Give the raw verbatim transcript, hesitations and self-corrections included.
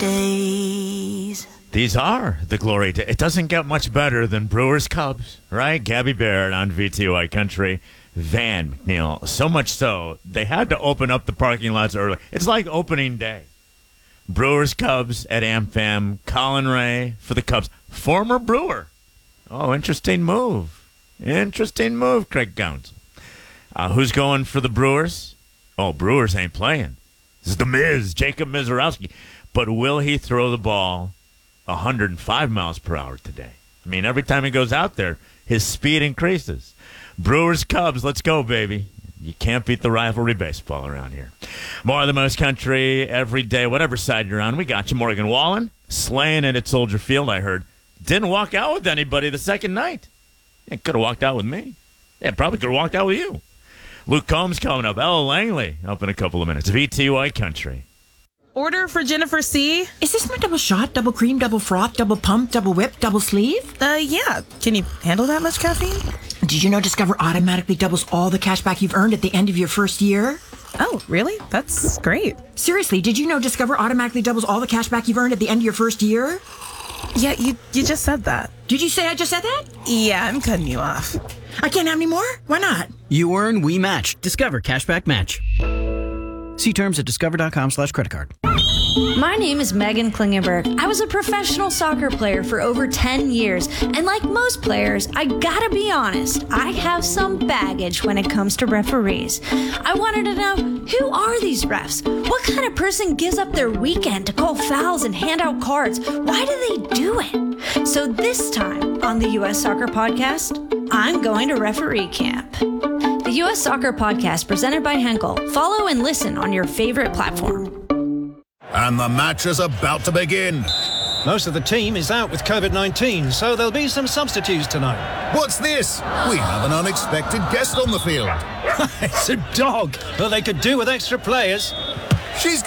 days. These are the glory days. It doesn't get much better than Brewers Cubs, right? Gabby Baird on V T Y Country. Van McNeil. So much so, they had to open up the parking lots early. It's like opening day. Brewers Cubs at AmFam. Colin Ray for the Cubs. Former Brewer. Oh, interesting move. Interesting move, Craig Counsell. Uh, who's going for the Brewers? Oh, Brewers ain't playing. This is the Miz, Jacob Mizorowski. But will he throw the ball one hundred five miles per hour today? I mean, every time he goes out there, his speed increases. Brewers Cubs, let's go, baby. You can't beat the rivalry baseball around here. More of the most country every day, whatever side you're on. We got you. Morgan Wallen, slaying it at Soldier Field, I heard. Didn't walk out with anybody the second night. Yeah, could have walked out with me. Yeah, probably could have walked out with you. Luke Combs coming up. Ella Langley up in a couple of minutes. V T Y Country. Order for Jennifer C. Is this my double shot, double cream, double froth, double pump, double whip, double sleeve? Uh, yeah. Can you handle that much caffeine? Did you know Discover automatically doubles all the cash back you've earned at the end of your first year? Oh, really? That's great. Seriously, did you know Discover automatically doubles all the cash back you've earned at the end of your first year? Yeah, you you just said that. Did you say I just said that? Yeah, I'm cutting you off. I can't have any more? Why not? You earn, we match. Discover Cashback Match. See terms at discover.com slash credit card. My name is Megan Klingenberg. I was a professional soccer player for over ten years, and like most players, I gotta be honest, I have some baggage when it comes to referees. I wanted to know, who are these refs? What kind of person gives up their weekend to call fouls and hand out cards? Why do they do it? So this time on the U S Soccer Podcast, I'm going to referee camp. The U S Soccer Podcast presented by Henkel. Follow and listen on your favorite platform. And the match is about to begin. Most of the team is out with covid nineteen, so there'll be some substitutes tonight. What's this? We have an unexpected guest on the field. It's a dog, but they could do with extra players. She's